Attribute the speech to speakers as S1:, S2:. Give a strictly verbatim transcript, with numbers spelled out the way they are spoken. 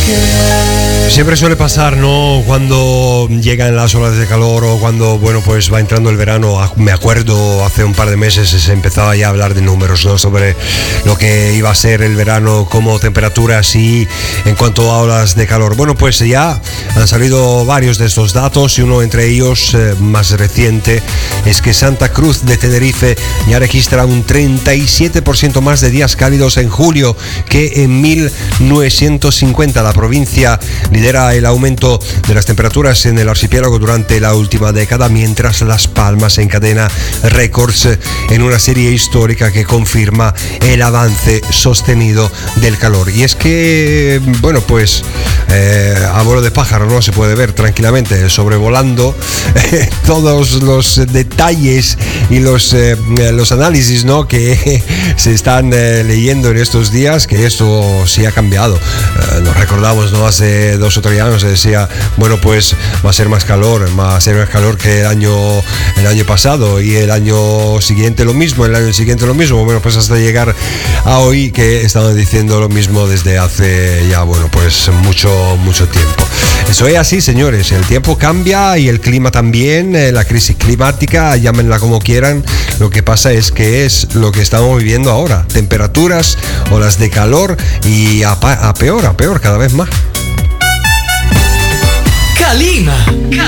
S1: Siempre suele pasar, ¿no? Cuando llegan las olas de calor o cuando, bueno, pues va entrando el verano. Me acuerdo hace un par de meses se empezaba ya a hablar de números, ¿no? Sobre lo que iba a ser el verano como temperaturas y en cuanto a olas de calor. Bueno, pues ya han salido varios de estos datos y uno entre ellos, eh, más reciente, es que Santa Cruz de Tenerife ya registra un treinta y siete por ciento más de días cálidos en julio que en mil novecientos cincuenta. La provincia lidera el aumento de las temperaturas en el archipiélago durante la última década, mientras Las Palmas encadena récords en una serie histórica que confirma el avance sostenido del calor. Y es que, bueno, pues eh, a vuelo de pájaro, ¿no? Se puede ver tranquilamente sobrevolando eh, todos los detalles y los, eh, los análisis, ¿no? que se están eh, leyendo en estos días, que esto sí ha cambiado. Eh, nos recordamos, ¿no? Hace dos o tres años se decía, bueno, pues va a ser más calor, va a ser más calor que el año, el año pasado, y el año siguiente lo mismo, el año siguiente lo mismo, bueno, pues hasta llegar a hoy que estamos diciendo lo mismo desde hace ya, bueno, pues mucho, mucho tiempo. Eso es así, señores, el tiempo cambia y el clima también, eh, la crisis climática, llámenla como quieran, lo que pasa es que es lo que estamos viviendo ahora, temperaturas, olas de calor y a, a peor, a peor cada vez más.
S2: Kalina.